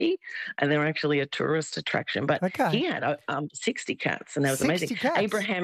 and they're actually a tourist attraction. But Okay. he had 60 cats, and that was amazing. 60 cats.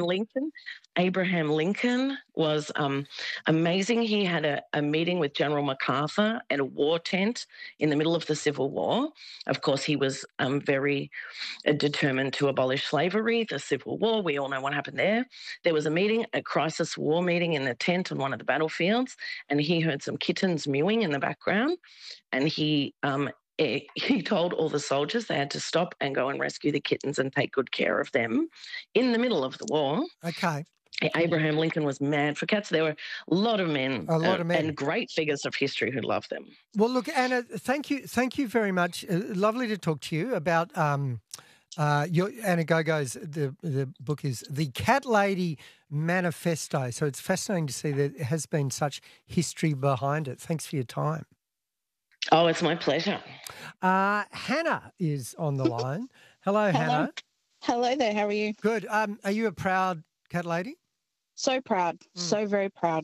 Abraham Lincoln was amazing. He had a meeting with General MacArthur at a war tent in the middle of the Civil War. Of course, he was very determined to abolish slavery, the Civil War. We all know what happened there. There was a meeting, a crisis war meeting in the tent on one of the battlefields, and he heard some kittens mewing in the background, and he told all the soldiers they had to stop and go and rescue the kittens and take good care of them in the middle of the war. Okay. Abraham Lincoln was mad for cats. There were a lot of men, and great figures of history who loved them. Well, look, Anna, thank you very much. Lovely to talk to you about your Anna Gogo's. The book is The Cat Lady Manifesto. So it's fascinating to see that there has been such history behind it. Thanks for your time. Oh, it's my pleasure. Hannah is on the line. Hello, Hannah. Hello there. How are you? Good. Are you a proud cat lady? So proud. So very proud.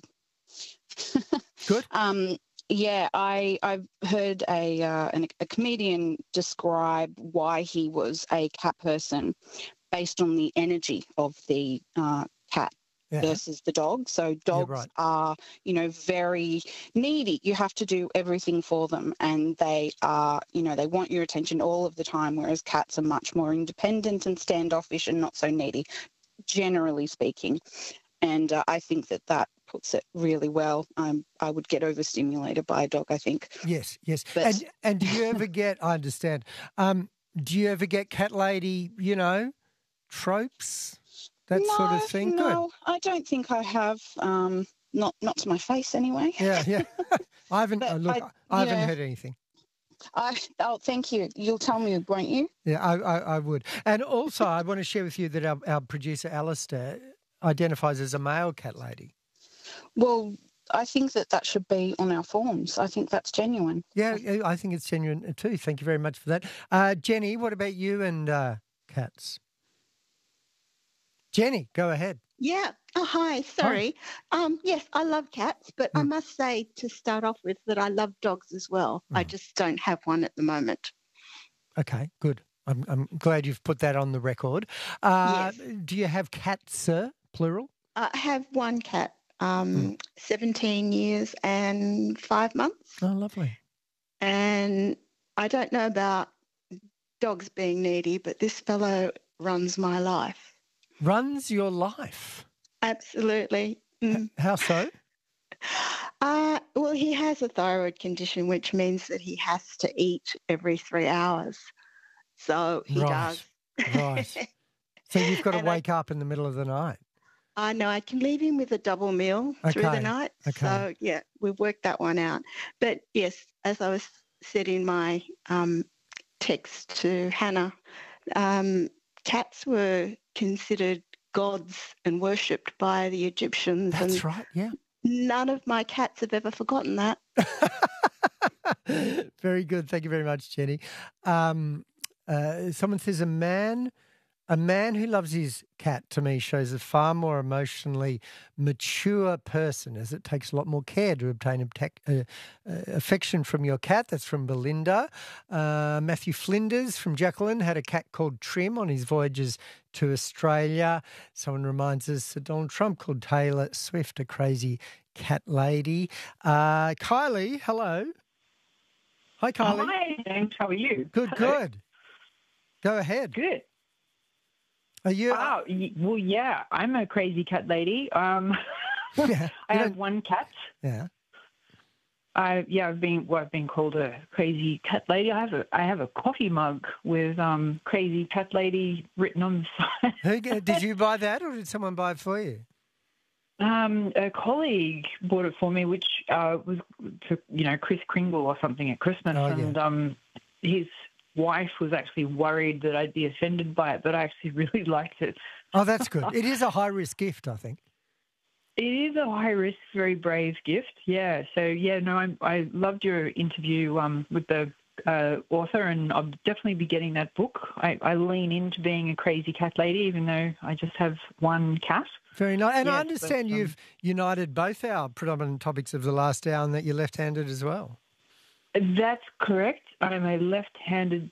Good. Yeah, I've heard a comedian describe why he was a cat person based on the energy of the cat versus the dog. So dogs are, very needy. You have to do everything for them, and they are, they want your attention all of the time, whereas cats are much more independent and standoffish and not so needy, generally speaking. And I think that puts it really well. I would get overstimulated by a dog, I think. Yes. But, and do you ever get, I understand, do you ever get cat lady, tropes, that sort of thing? No, Good. I don't think I have, not to my face anyway. Yeah. I haven't, I haven't heard anything. Thank you. You'll tell me, won't you? Yeah, I would. And also I want to share with you that our producer, Alistair, identifies as a male cat lady. Well, I think that should be on our forms. I think that's genuine. Yeah, I think it's genuine too. Thank you very much for that. Jenny, what about you and cats? Jenny, go ahead. Yeah. Oh, hi. Sorry. Hi. Yes, I love cats, but I must say to start off with that I love dogs as well. I just don't have one at the moment. Okay, good. I'm glad you've put that on the record. Yes. Do you have cats, sir, plural? I have one cat, 17 years and 5 months. Oh, lovely. And I don't know about dogs being needy, but this fellow runs my life. Runs your life? Absolutely. How so? Well, he has a thyroid condition, which means that he has to eat every 3 hours. So he does. Right. So you've got to wake up in the middle of the night. I know. I can leave him with a double meal through the night. Okay. So, yeah, we've worked that one out. But, yes, as I was said in my text to Hannah, cats were considered gods and worshipped by the Egyptians. That's right, yeah. None of my cats have ever forgotten that. Very good. Thank you very much, Jenny. Someone says a man who loves his cat, to me, shows a far more emotionally mature person, as it takes a lot more care to obtain affection from your cat. That's from Belinda. Matthew Flinders from Jacqueline had a cat called Trim on his voyages to Australia. Someone reminds us that Donald Trump called Taylor Swift a crazy cat lady. Kylie, hello. Hi, Kylie. Hi, James. How are you? Good. Go ahead. Good. Are you? Well, yeah, I'm a crazy cat lady. I have one cat. Yeah. I've been called a crazy cat lady. I have a coffee mug with crazy cat lady written on the side. Did you buy that, or did someone buy it for you? A colleague bought it for me, which was for Kris Kringle or something at Christmas, and his wife was actually worried that I'd be offended by it, but I actually really liked it. Oh, that's good. It is a high-risk gift, I think. It is a high-risk, very brave gift, yeah. So, I loved your interview with the author, and I'll definitely be getting that book. I lean into being a crazy cat lady, even though I just have one cat. Very nice. And I understand you've united both our predominant topics of the last hour and that you're left-handed as well. That's correct. I'm a left-handed